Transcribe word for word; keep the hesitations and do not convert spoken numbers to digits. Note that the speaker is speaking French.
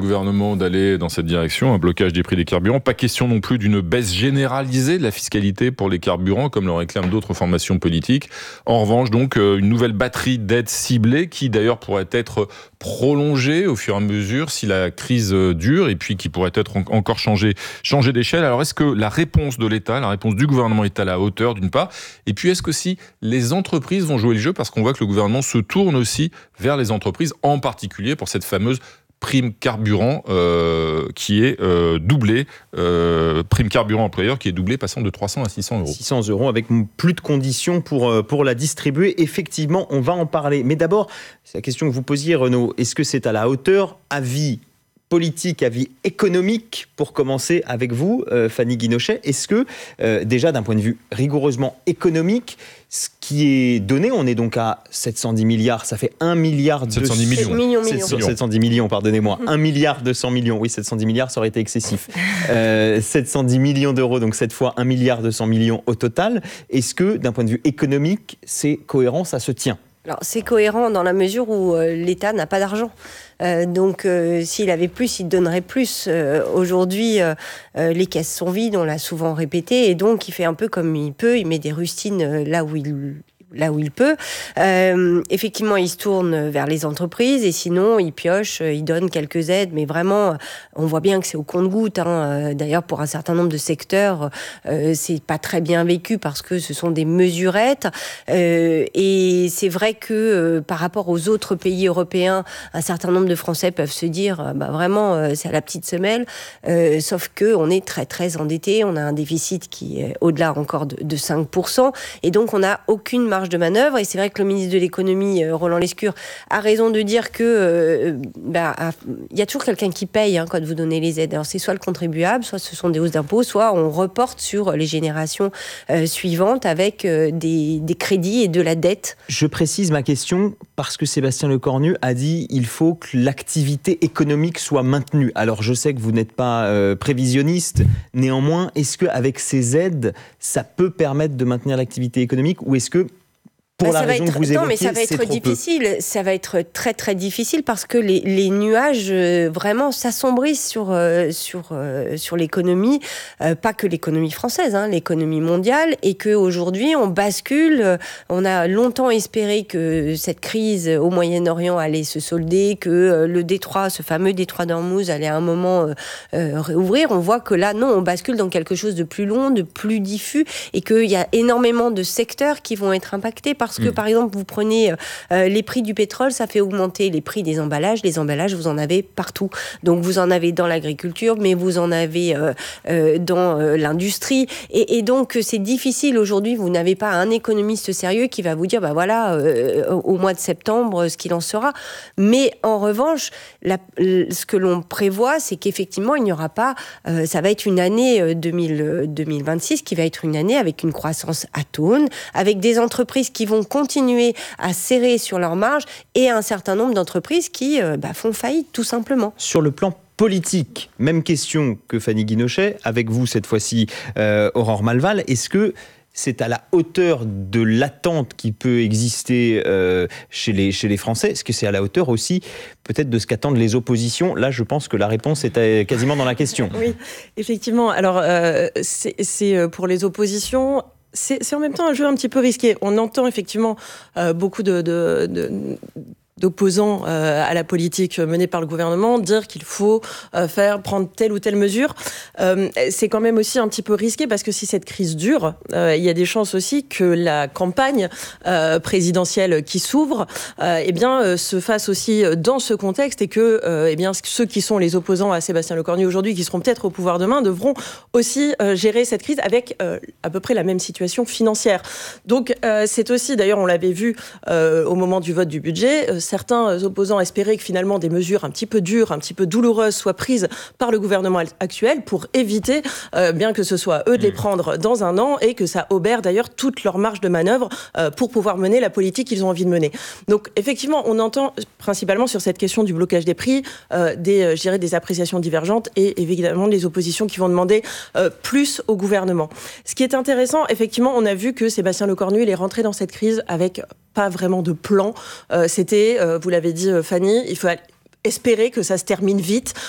le gouvernement d'aller dans cette direction, un blocage des prix des carburants. Pas question non plus d'une baisse généralisée de la fiscalité pour les carburants, comme le réclament d'autres formations politiques. En revanche, donc, une nouvelle batterie d'aides ciblées qui, d'ailleurs, pourrait être prolongée au fur et à mesure si la crise dure et puis qui pourrait être encore changée, changée d'échelle. Alors, est-ce que la réponse de l'État, la réponse du gouvernement est à la hauteur, d'une part, et puis est-ce que si les entreprises vont jouer le jeu, parce qu'on voit que le gouvernement se tourne aussi vers les entreprises, en particulier pour cette fameuse prime carburant euh, qui est euh, doublée, euh, prime carburant employeur qui est doublée, passant de trois cents à six cents euros. six cents euros avec plus de conditions pour, pour la distribuer. Effectivement, on va en parler. Mais d'abord, c'est la question que vous posiez, Renaud. Est-ce que c'est à la hauteur, avis politique, avis économique, pour commencer avec vous, euh, Fanny Guinochet. Est-ce que, euh, déjà d'un point de vue rigoureusement économique, ce qui est donné, on est donc à sept cent dix milliards, ça fait un milliard sept cent dix millions. millions, millions. sept cent dix millions, pardonnez-moi. un milliard deux cents millions. Oui, sept cent dix milliards, ça aurait été excessif. Euh, sept cent dix millions d'euros, donc cette fois un milliard deux cents millions au total. Est-ce que, d'un point de vue économique, c'est cohérent, ça se tient ? Alors, c'est cohérent dans la mesure où euh, l'État n'a pas d'argent. Euh, donc, euh, s'il avait plus, il donnerait plus. Euh, aujourd'hui, euh, euh, les caisses sont vides, on l'a souvent répété, et donc il fait un peu comme il peut, il met des rustines euh, là où il... là où il peut. Euh, effectivement, il se tourne vers les entreprises et sinon, il pioche, il donne quelques aides, mais vraiment, on voit bien que c'est au compte-gouttes. Hein. D'ailleurs, pour un certain nombre de secteurs, euh, c'est pas très bien vécu parce que ce sont des mesurettes. Euh, et c'est vrai que euh, par rapport aux autres pays européens, un certain nombre de Français peuvent se dire, bah vraiment, euh, c'est à la petite semelle. Euh, sauf que on est très très endetté, on a un déficit qui est au-delà encore de, de cinq pour cent, et donc on n'a aucune marge de manœuvre. Et c'est vrai que le ministre de l'économie, Roland Lescure, a raison de dire que euh, bah, il y a toujours quelqu'un qui paye hein, quand vous donnez les aides. Alors c'est soit le contribuable, soit ce sont des hausses d'impôts, soit on reporte sur les générations euh, suivantes avec euh, des, des crédits et de la dette. Je précise ma question parce que Sébastien Lecornu a dit il faut que l'activité économique soit maintenue. Alors je sais que vous n'êtes pas euh, prévisionniste, néanmoins, est-ce qu'avec ces aides, ça peut permettre de maintenir l'activité économique ou est-ce que pour bah, la raison être, que vous évoquez, non, mais ça va être difficile. Peu. Ça va être très très difficile parce que les, les nuages euh, vraiment s'assombrissent sur euh, sur euh, sur l'économie, euh, pas que l'économie française, hein, l'économie mondiale, et que aujourd'hui on bascule. Euh, on a longtemps espéré que cette crise au Moyen-Orient allait se solder, que euh, le détroit, ce fameux détroit d'Ormuz, allait à un moment euh, euh, réouvrir. On voit que là, non, on bascule dans quelque chose de plus long, de plus diffus, et qu'il y a énormément de secteurs qui vont être impactés par Parce que, par exemple, vous prenez euh, les prix du pétrole, ça fait augmenter les prix des emballages. Les emballages, vous en avez partout. Donc, vous en avez dans l'agriculture, mais vous en avez euh, euh, dans euh, l'industrie. Et, et donc, c'est difficile aujourd'hui. Vous n'avez pas un économiste sérieux qui va vous dire, bah voilà, euh, au mois de septembre, ce qu'il en sera. Mais en revanche, la, ce que l'on prévoit, c'est qu'effectivement, il n'y aura pas... Euh, ça va être une année deux mille, deux mille vingt-six qui va être une année avec une croissance atone, avec des entreprises qui vont continuer à serrer sur leurs marges et un certain nombre d'entreprises qui euh, bah, font faillite, tout simplement. Sur le plan politique, même question que Fanny Guinochet, avec vous cette fois-ci, euh, Aurore Malval, est-ce que c'est à la hauteur de l'attente qui peut exister euh, chez, les, chez les Français? Est-ce que c'est à la hauteur aussi peut-être de ce qu'attendent les oppositions? Là, je pense que la réponse est quasiment dans la question. Oui, effectivement. Alors, euh, c'est, c'est pour les oppositions... C'est, c'est en même temps un jeu un petit peu risqué. On entend effectivement euh, beaucoup de, de, de, d'opposants euh, à la politique menée par le gouvernement dire qu'il faut euh, faire prendre telle ou telle mesure. Euh, c'est quand même aussi un petit peu risqué parce que si cette crise dure, euh, il y a des chances aussi que la campagne euh, présidentielle qui s'ouvre euh, eh bien, euh, se fasse aussi dans ce contexte et que euh, eh bien, ceux qui sont les opposants à Sébastien Lecornu aujourd'hui, qui seront peut-être au pouvoir demain, devront aussi euh, gérer cette crise avec euh, à peu près la même situation financière. Donc euh, c'est aussi, d'ailleurs on l'avait vu euh, au moment du vote du budget, euh, certains opposants espéraient que finalement des mesures un petit peu dures, un petit peu douloureuses soient prises par le gouvernement actuel pour éviter euh, bien que ce soit eux de les prendre dans un an et que ça obère d'ailleurs toute leur marge de manœuvre euh, pour pouvoir mener la politique qu'ils ont envie de mener. Donc effectivement, on entend principalement sur cette question du blocage des prix euh, des, euh, je dirais, des appréciations divergentes et évidemment des oppositions qui vont demander euh, plus au gouvernement. Ce qui est intéressant, effectivement, on a vu que Sébastien Lecornu il est rentré dans cette crise avec pas vraiment de plan. Euh, c'était, euh, vous l'avez dit Fanny, il faut espérer que ça se termine vite,